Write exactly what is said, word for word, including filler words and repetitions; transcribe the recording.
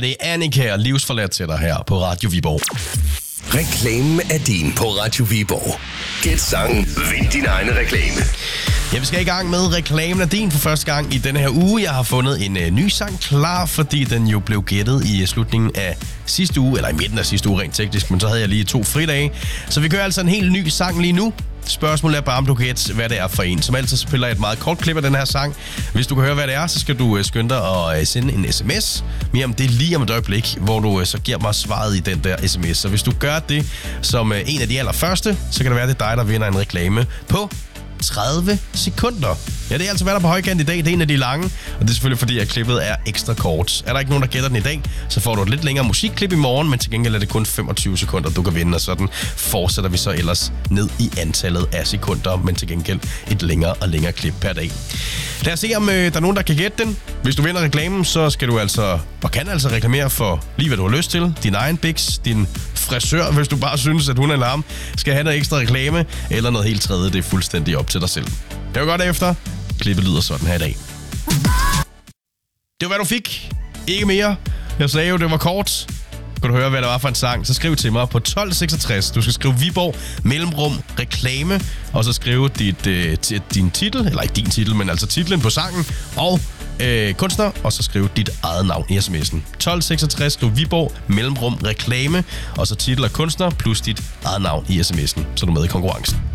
er det Annika og Livsforladt til dig her på Radio Viborg. Reklamen er din på Radio Viborg. Gæt sangen, vind din egen reklame. Ja, vi skal i gang med reklamen af din for første gang i denne her uge. Jeg har fundet en uh, ny sang klar, fordi den jo blev gættet i slutningen af sidste uge, eller i midten af sidste uge rent teknisk, men så havde jeg lige to fridage. Så vi kører altså en helt ny sang lige nu. Spørgsmålet er bare, om du kan gætte, hvad det er for en. Som altid spiller jeg et meget kort klip af den her sang. Hvis du kan høre, hvad det er, så skal du uh, skynde dig og uh, sende en sms. Mere om det lige om et øjeblik, hvor du uh, så giver mig svaret i den der sms. Så hvis du gør det som uh, en af de allerførste, så kan det være, det er dig, der vinder en reklame på tredive sekunder. Ja, det er altså, hvad der er på højkant i dag. Det er en af de lange, og det er selvfølgelig, fordi at klippet er ekstra kort. Er der ikke nogen, der gætter den i dag, så får du et lidt længere musikklip i morgen, men til gengæld er det kun femogtyve sekunder, du kan vinde, og sådan fortsætter vi så ellers ned i antallet af sekunder, men til gengæld et længere og længere klip per dag. Lad os se, om øh, der er nogen, der kan gætte den. Hvis du vinder reklamen, så skal du altså, og kan altså reklamere for lige, hvad du har lyst til. Din egen biks, din frisør, hvis du bare synes, at hun eller ham skal have noget ekstra reklame, eller noget helt tredje. Det er fuldstændig op til dig selv. Det var godt efter. Klippet lyder sådan her i dag. Det var, hvad du fik. Ikke mere. Jeg sagde jo, det var kort. Kan du høre, hvad der var for en sang, så skriv til mig på tolv seksogtres. Du skal skrive Viborg, mellemrum, reklame, og så skrive dit, øh, t- din titel, eller ikke din titel, men altså titlen på sangen, og øh, kunstner, og så skrive dit eget navn i sms'en. tolv seksogtres, skriv Viborg, mellemrum, reklame, og så titel og kunstner, plus dit eget navn i sms'en, så er du med i konkurrencen.